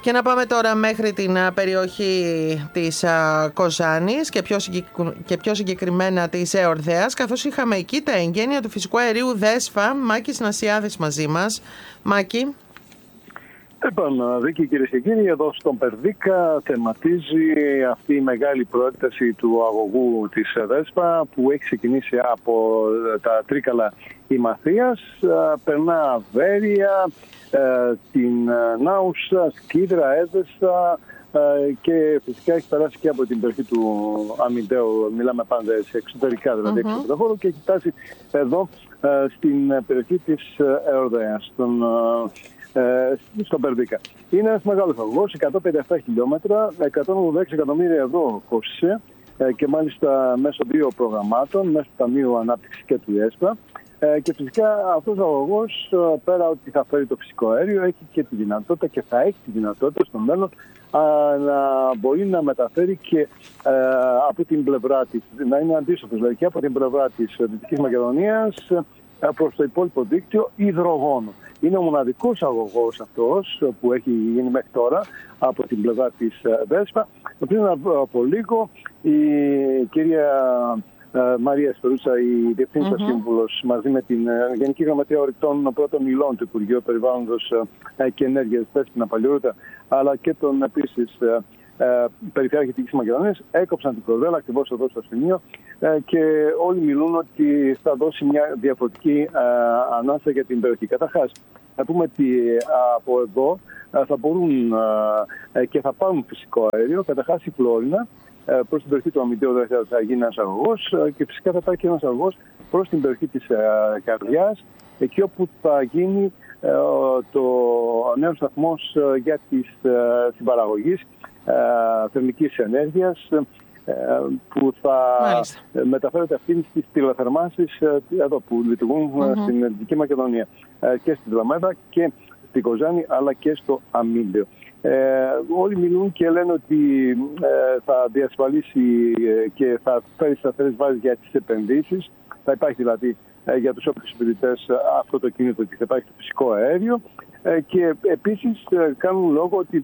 Και να πάμε τώρα μέχρι την περιοχή της Κοζάνης και πιο συγκεκριμένα της Εορδαίας, καθώς είχαμε εκεί τα εγγένεια του φυσικού αερίου Δέσφα. Μάκης Νασιάδης μαζί μας. Μάκη. Λοιπόν, Βίκη, κυρίες και κύριοι, εδώ στον Περδίκα θεματίζει αυτή η μεγάλη προέκταση του αγωγού της Δέσπα που έχει ξεκινήσει από τα Τρίκαλα Ημαθίας, περνά Βέρεια, την Νάουσα, Σκύδρα, Έδεσα και φυσικά έχει περάσει και από την περιοχή του Αμυντέου, μιλάμε πάντα σε εξωτερικά δηλαδή έξω από το χώρο, και έχει φτάσει εδώ στην περιοχή της Εορδαίας, στον Περδίκα. Είναι ένας μεγάλος αγωγός, 157 χιλιόμετρα, 186 εκατομμύρια ευρώ κόστησε και μάλιστα μέσω 2 προγραμμάτων, μέσω του Ταμείου Ανάπτυξης και του ΕΣΠΑ. Και φυσικά αυτός ο αγωγός, πέρα ότι θα φέρει το φυσικό αέριο, έχει και τη δυνατότητα και θα έχει τη δυνατότητα στο μέλλον να μπορεί να μεταφέρει και από την πλευρά της, να είναι αντίστοιχος δηλαδή και από την πλευρά της Δυτικής Μακεδονίας προς το υπόλοιπο δίκτυο υδρογόνου. Είναι ο μοναδικός αγωγός αυτός που έχει γίνει μέχρι τώρα από την πλευρά της Δέσπα. Πριν από λίγο η κυρία Μαρία Σφερούτσα, η Διευθύνουσα Σύμβουλος, μαζί με την Γενική Γραμματεία Ορυκτών Πρώτων Υλών του Υπουργείου Περιβάλλοντος και Ενέργειας, Δέσποινα Παλιούτα, αλλά και τον επίσης Περιφέρεια Δυτικής Μακεδονίας, έκοψαν την κορδέλα ακριβώς εδώ στο σημείο και όλοι μιλούν ότι θα δώσει μια διαφορετική ανάσα για την περιοχή. Καταρχάς, να πούμε ότι από εδώ θα μπορούν και θα πάρουν φυσικό αέριο. Καταρχάς η Φλόρινα προς την περιοχή του Αμυντέου θα γίνει ένας αγωγός και φυσικά θα υπάρχει και ένας αγωγός προς την περιοχή της Καρδιάς, εκεί όπου θα γίνει το νέος σταθμός για την παραγωγή θερμικής ενέργειας που θα μεταφέρεται αυτή στις τηλεθερμάνσεις εδώ που λειτουργούν στην Δυτική Μακεδονία και στην Δρομέδα και στην Κοζάνη αλλά και στο Αμύντεο. Όλοι μιλούν και λένε ότι θα διασφαλίσει και θα φέρει σταθερές βάσεις για τις επενδύσεις. Θα υπάρχει δηλαδή για τους όποιους επενδυτές αυτό το κίνητο και θα υπάρχει το φυσικό αέριο. Και επίσης κάνουν λόγο ότι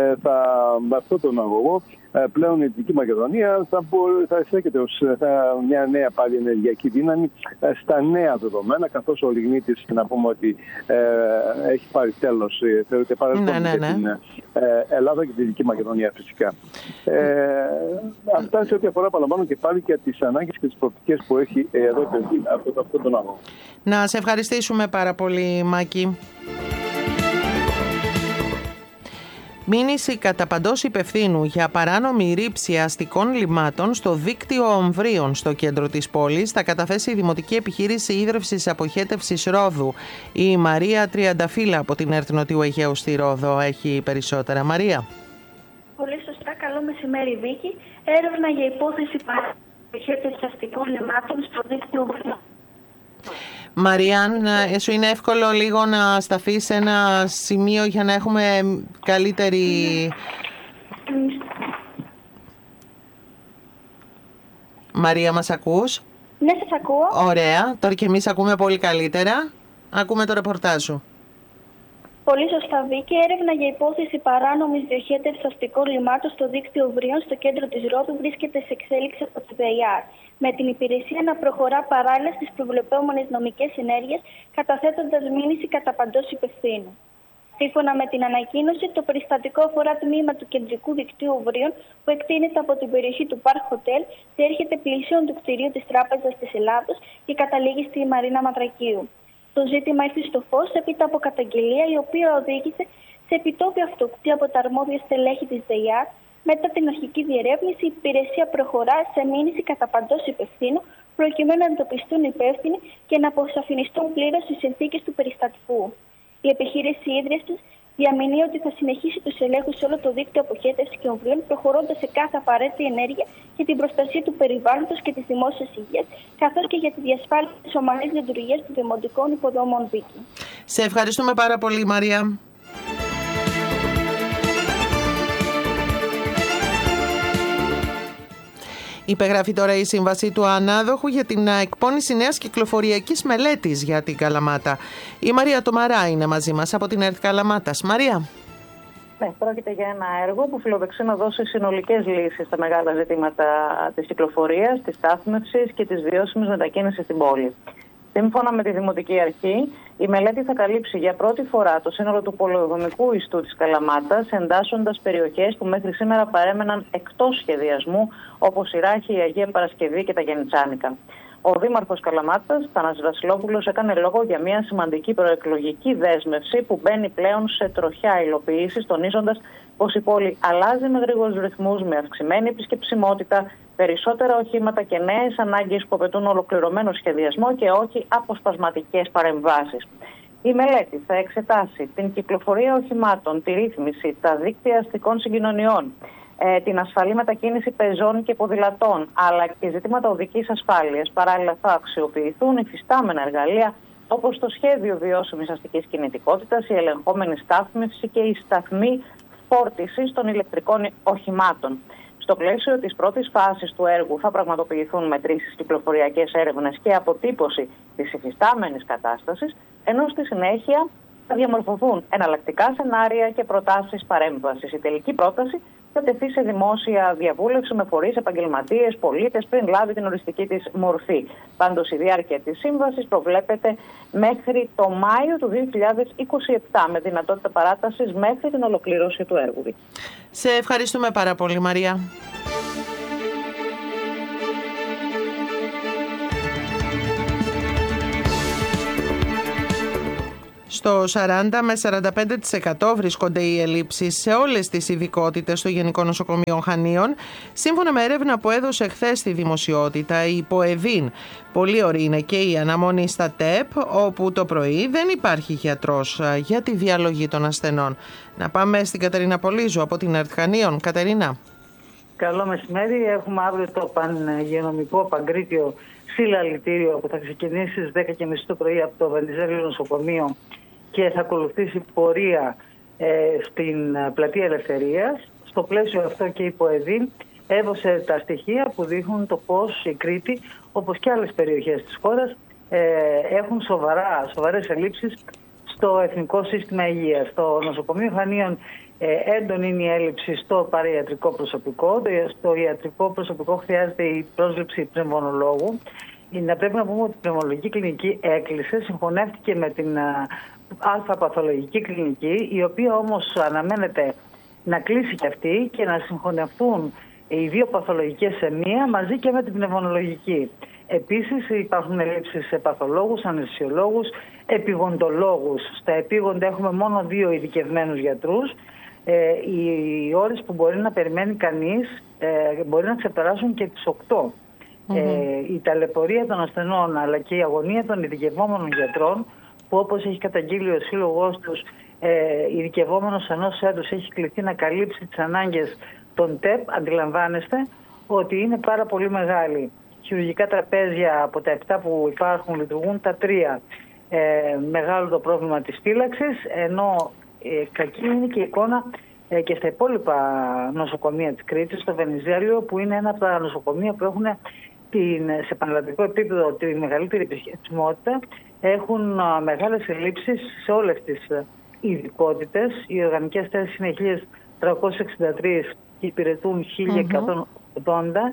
με αυτόν τον αγωγό πλέον η Δυτική Μακεδονία θα εισέρχεται ως μια νέα πάλι ενεργειακή δύναμη στα νέα δεδομένα, καθώς ο λιγνίτης, να πούμε ότι έχει πάρει τέλος, θεωρείται παρελθόν για την Ελλάδα και τη Δυτική Μακεδονία φυσικά. Αυτά σε ό,τι αφορά, παραλαμβάνω και πάλι και τις ανάγκες και τις προοπτικές που έχει εδώ από αυτόν τον αγωγό. Να σε ευχαριστήσουμε πάρα πολύ, Μάκη. Μήνυση κατά παντός υπευθύνου για παράνομη ρήψη αστικών λιμάτων στο δίκτυο Ομβρίων στο κέντρο της πόλης θα καταθέσει η Δημοτική Επιχείρηση Ίδρευσης Αποχέτευσης Ρόδου. Η Μαρία Τριανταφύλλα από την ΕΡΤ Νοτιού Αιγαίου στη Ρόδο έχει περισσότερα. Μαρία. Πολύ σωστά. Καλό μεσημέρι, Βίκη. Έρευνα για υπόθεση παράνομης αποχέτευσης αστικών λιμάτων στο δίκτυο Ομβρίων. Μαριάν, σου είναι εύκολο λίγο να σταθείς σε ένα σημείο για να έχουμε καλύτερη... Μαρία, μας ακούς? Ναι, σας ακούω. Ωραία. Τώρα και εμείς ακούμε πολύ καλύτερα. Ακούμε το ρεπορτάζ σου. Πολύ σωστά, Βίκη. Έρευνα για υπόθεση παράνομης διοχέτευσης αστικών λιμάτων στο δίκτυο Ομβρίων στο κέντρο της Ρόδου βρίσκεται σε εξέλιξη από το ΔΕΙΑΡ, με την υπηρεσία να προχωρά παράλληλα στις προβλεπόμενες νομικές ενέργειες, καταθέτοντας μήνυση κατά παντός υπευθύνου. Σύμφωνα με την ανακοίνωση, το περιστατικό αφορά τμήμα του κεντρικού δικτύου Ομβρίων που εκτείνεται από την περιοχή του Park Hotel, διέρχεται πλησίον του κτηρίου της Τράπεζας της Ελλάδος και καταλήγει στη Μαρίνα Μαδρακίου. Το ζήτημα ήρθε στο φως έπειτα από καταγγελία, η οποία οδήγησε σε επιτόπια αυτοκτονία από τα αρμόδια στελέχη της ΔΕΙΑΡ. Μετά την αρχική διερεύνηση, η υπηρεσία προχωρά σε μήνυση κατά παντός υπευθύνου, προκειμένου να εντοπιστούν υπεύθυνοι και να αποσαφινιστούν πλήρως οι συνθήκες του περιστατικού. Η επιχείρηση ίδρυυσης διαμηνύει ότι θα συνεχίσει τους ελέγχους σε όλο το δίκτυο αποχέτευσης και ομβρίων, προχωρώντας σε κάθε απαραίτητη ενέργεια για την προστασία του περιβάλλοντος και της δημόσιας υγείας, καθώς και για τη διασφάλιση της ομαλής λειτουργίας των δημοτικών υποδομών, Βίκη. Σε ευχαριστούμε πάρα πολύ, Μαρία. Υπεγράφει τώρα η σύμβαση του ανάδοχου για την εκπόνηση νέας κυκλοφοριακής μελέτης για την Καλαμάτα. Η Μαρία Τομαρά είναι μαζί μας από την ΕΡΤ Καλαμάτας. Μαρία. Ναι, πρόκειται για ένα έργο που φιλοδοξεί να δώσει συνολικές λύσεις στα μεγάλα ζητήματα της κυκλοφορίας, της στάθμευσης και της βιώσιμης μετακίνησης στην πόλη. Σύμφωνα με τη Δημοτική Αρχή, η μελέτη θα καλύψει για πρώτη φορά το σύνολο του πολεοδομικού ιστού της Καλαμάτας, εντάσσοντας περιοχές που μέχρι σήμερα παρέμεναν εκτός σχεδιασμού, όπως η Ράχη, η Αγία Παρασκευή και τα Γενιτσάνικα. Ο Δήμαρχος Καλαμάτας, Θανάσης Βασιλόπουλος, έκανε λόγο για μια σημαντική προεκλογική δέσμευση που μπαίνει πλέον σε τροχιά υλοποίησης, τονίζοντας πως η πόλη αλλάζει με γρήγορους ρυθμούς, με αυξημένη επισκεψιμότητα, περισσότερα οχήματα και νέες ανάγκες που απαιτούν ολοκληρωμένο σχεδιασμό και όχι αποσπασματικές παρεμβάσεις. Η μελέτη θα εξετάσει την κυκλοφορία οχημάτων, τη ρύθμιση, τα δίκτυα αστικών συγκοινωνιών, την ασφαλή μετακίνηση πεζών και ποδηλατών, αλλά και ζητήματα οδικής ασφάλειας. Παράλληλα, θα αξιοποιηθούν υφιστάμενα εργαλεία όπως το σχέδιο βιώσιμης αστικής κινητικότητας, η ελεγχόμενη στάθμευση και η σταθμή φόρτισης των ηλεκτρικών οχημάτων. Στο πλαίσιο της πρώτης φάσης του έργου θα πραγματοποιηθούν μετρήσεις, κυκλοφοριακές έρευνες και αποτύπωση της υφιστάμενης κατάστασης, ενώ στη συνέχεια θα διαμορφωθούν εναλλακτικά σενάρια και προτάσεις παρέμβασης. Η τελική πρόταση θα τεθεί σε δημόσια διαβούλευση με φορείς, επαγγελματίες, πολίτες πριν λάβει την οριστική της μορφή. Πάντως η διάρκεια της σύμβασης προβλέπεται μέχρι το Μάιο του 2027 με δυνατότητα παράτασης μέχρι την ολοκλήρωση του έργου. Σε ευχαριστούμε πάρα πολύ, Μαρία. Στο 40 με 45% βρίσκονται οι ελλείψεις σε όλες τις ειδικότητες στο Γενικό Νοσοκομείο Χανίων, σύμφωνα με έρευνα που έδωσε χθες στη δημοσιότητα η ΠΟΕΔΗΝ. Πολύ ωραία είναι και η αναμονή στα ΤΕΠ, όπου το πρωί δεν υπάρχει γιατρός για τη διαλογή των ασθενών. Να πάμε στην Κατερίνα Πολύζου από την ΕΡΤ Χανίων. Κατερίνα. Καλό μεσημέρι. Έχουμε αύριο το πανηγειονομικό Παγκρίτιο συλλαλητήριο που θα ξεκινήσει στις 10:30 το πρωί από το Βενιζέλιο Νοσοκομείο και θα ακολουθήσει πορεία στην Πλατεία Ελευθερίας. Στο πλαίσιο αυτό και η ΠΟΕΔΗΝ έδωσε τα στοιχεία που δείχνουν το πώς η Κρήτη, όπως και άλλες περιοχές της χώρας, έχουν σοβαρές ελλείψεις στο Εθνικό Σύστημα Υγείας. Στο Νοσοκομείο Χανίων έντονη είναι η έλλειψη στο παραϊατρικό προσωπικό. Στο ιατρικό προσωπικό χρειάζεται η πρόσληψη πνευμονολόγου. Πρέπει να πούμε ότι η πνευμονολογική κλινική έκλεισε, συγχωνεύτηκε με την αλφαπαθολογική κλινική, η οποία όμως αναμένεται να κλείσει και αυτή και να συγχωνευτούν οι δύο παθολογικές σε μία μαζί και με την πνευμονολογική. Επίσης υπάρχουν ελλείψεις σε παθολόγους, αναισθησιολόγους, επιγοντολόγους. Στα επίγοντα έχουμε μόνο 2 ειδικευμένους γιατρούς. Οι ώρες που μπορεί να περιμένει κανείς μπορεί να ξεπεράσουν και τις 8. Η ταλαιπωρία των ασθενών αλλά και η αγωνία των ειδικευόμενων γιατρών, που όπως έχει καταγγείλει ο σύλλογός τους, ειδικευόμενος ενός έτους έχει κληθεί να καλύψει τις ανάγκες των ΤΕΠ, αντιλαμβάνεστε ότι είναι πάρα πολύ μεγάλη. Χειρουργικά τραπέζια από τα 7 που υπάρχουν λειτουργούν τα 3. Μεγάλο το πρόβλημα της φύλαξης, ενώ κακή είναι και η εικόνα και στα υπόλοιπα νοσοκομεία της Κρήτης, στο Βενιζέλιο, που είναι ένα από τα νοσοκομεία που έχουν σε πανελλαδικό επίπεδο τη μεγαλύτερη επισκεψιμότητα, έχουν μεγάλες ελλείψεις σε όλες τις ειδικότητες. Οι οργανικές θέσεις είναι 1.363 και υπηρετούν 1.180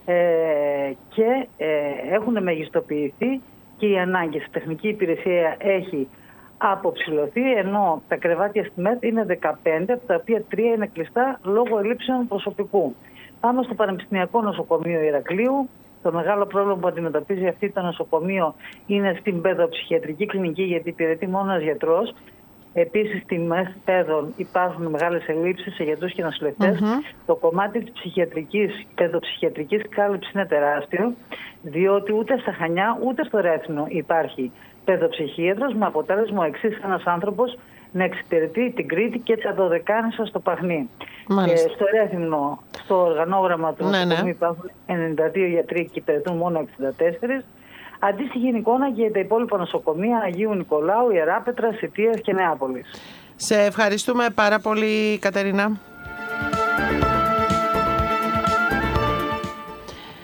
και έχουν μεγιστοποιηθεί και οι ανάγκες. Η τεχνική υπηρεσία έχει αποψηλωθεί, ενώ τα κρεβάτια στη ΜΕΤ είναι 15, από τα οποία 3 είναι κλειστά λόγω ελλείψεων προσωπικού. Πάμε στο Πανεπιστημιακό Νοσοκομείο Ηρακλείου. Το μεγάλο πρόβλημα που αντιμετωπίζει αυτή το νοσοκομείο είναι στην παιδοψυχιατρική κλινική, γιατί υπηρετεί μόνο ένας γιατρός. Επίσης, στη ΜΕΘ παιδών υπάρχουν μεγάλες ελλείψεις σε γιατρούς και νοσηλευτές. Το κομμάτι της παιδοψυχιατρικής κάλυψης είναι τεράστιο, διότι ούτε στα Χανιά ούτε στο Ρέθινο υπάρχει παιδοψυχίατρος, με αποτέλεσμα ο εξής ένας άνθρωπος να εξυπηρετεί την Κρήτη και τα Δωδεκάνησα στο Παχνί. Στο Ρέθινο, στο οργανόγραμμα του νοσοκομείου υπάρχουν 92 γιατροί και υπηρετούν μόνο 64. Αντίστοιχη εικόνα και τα υπόλοιπα νοσοκομεία Αγίου Νικολάου, Ιεράπετρα, Σιτίας και Νεάπολης. Σε ευχαριστούμε πάρα πολύ, Κατερίνα.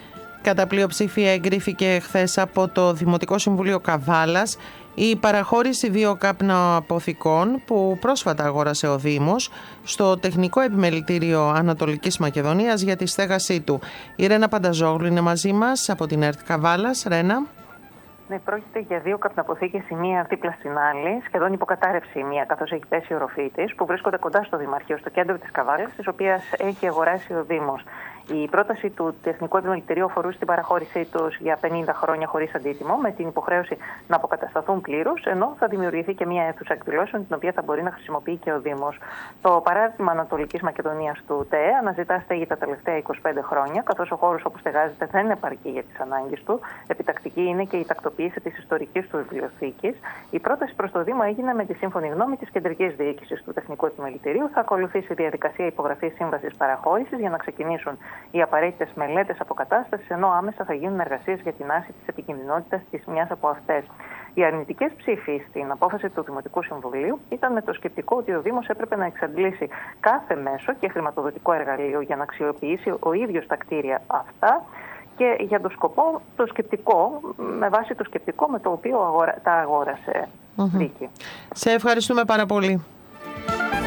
Κατά πλειοψηφία εγκρίθηκε χθες από το Δημοτικό Συμβούλιο Καβάλας η παραχώρηση 2 καπναποθηκών που πρόσφατα αγόρασε ο Δήμος στο Τεχνικό Επιμελητήριο Ανατολικής Μακεδονίας για τη στέγασή του. Η Ρένα Πανταζόγλου είναι μαζί μας από την ΕΡΤ Καβάλας. Ρένα. Ναι, πρόκειται για 2 καπναποθήκες, η μία δίπλα στην άλλη, σχεδόν υποκατάρρευση η μία, καθώς έχει πέσει η οροφή της, που βρίσκονται κοντά στο Δημαρχείο, στο κέντρο της Καβάλας, της οποίας έχει αγοράσει ο Δήμος. Η πρόταση του Τεχνικού Επιμελητηρίου αφορούσε την παραχώρησή τους για 50 χρόνια χωρίς αντίτιμο, με την υποχρέωση να αποκατασταθούν πλήρως, ενώ θα δημιουργηθεί και μια αίθουσα εκδηλώσεων, την οποία θα μπορεί να χρησιμοποιεί και ο Δήμος. Το παράδειγμα Ανατολικής Μακεδονίας του ΤΕΕ αναζητά στέγη τα τελευταία 25 χρόνια, καθώς ο χώρος όπου στεγάζεται δεν επαρκεί για τις ανάγκες του. Επιτακτική είναι και η τακτοποίηση της ιστορικής του βιβλιοθήκης. Η πρόταση προς το Δήμο έγινε με τη σύμφωνη γνώμη της Κεντρικής Διοίκησης του Τεχνικού Επιμελητηρίου. Θα ακολουθήσει η διαδικασία υπογραφής σύμβασης παραχώρησης για να ξεκινήσουν οι απαραίτητες μελέτες αποκατάστασης, ενώ άμεσα θα γίνουν εργασίες για την άρση της επικινδυνότητας της μιας από αυτές. Οι αρνητικές ψήφοι στην απόφαση του Δημοτικού Συμβουλίου ήταν με το σκεπτικό ότι ο Δήμος έπρεπε να εξαντλήσει κάθε μέσο και χρηματοδοτικό εργαλείο για να αξιοποιήσει ο ίδιος τα κτίρια αυτά και για το σκοπό, το σκεπτικό, με βάση το σκεπτικό με το οποίο τα αγόρασε. Δίκη. Σε ευχαριστούμε πάρα πολύ.